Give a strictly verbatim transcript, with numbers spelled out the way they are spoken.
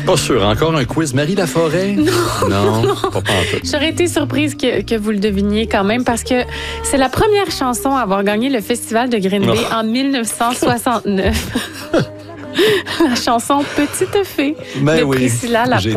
Pas sûr. Encore un quiz. Marie Laforêt? Non, non, non. pas pantoute. J'aurais été surprise que, que vous le deviniez quand même parce que c'est la première chanson à avoir gagné le Festival de Green Bay Oh. en dix-neuf cent soixante-neuf. La chanson Petite Fée Ben de oui. Priscilla Lapointe. J'ai